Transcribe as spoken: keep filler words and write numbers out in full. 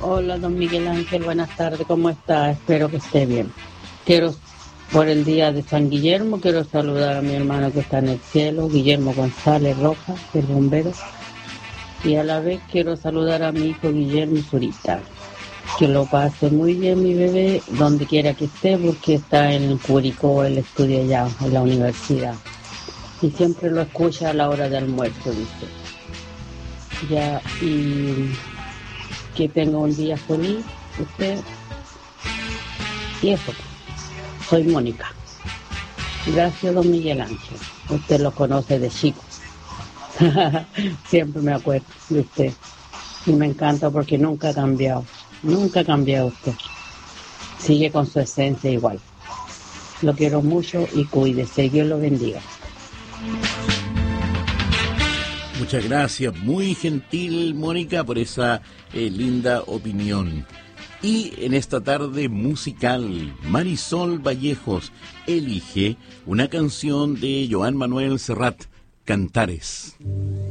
Hola, don Miguel Ángel, buenas tardes, ¿cómo está? Espero que esté bien. Quiero, por el día de San Guillermo, quiero saludar a mi hermano que está en el cielo, Guillermo González Rojas, el bombero, y a la vez quiero saludar a mi hijo Guillermo Zurita. Que lo pase muy bien mi bebé, donde quiera que esté, porque está en Curicó, él estudia allá en la universidad. Y siempre lo escucha a la hora de almuerzo, dice. Ya, y que tenga un día feliz, usted. Y eso, soy Mónica. Gracias, don Miguel Ángel. Usted lo conoce de chico. Siempre me acuerdo de usted. Y me encanta porque nunca ha cambiado. Nunca ha cambiado usted. Sigue con su esencia igual. Lo quiero mucho y cuídese. Dios lo bendiga. Muchas gracias, muy gentil Mónica por esa eh, linda opinión. Y en esta tarde musical, Marisol Vallejos elige una canción de Joan Manuel Serrat, Cantares.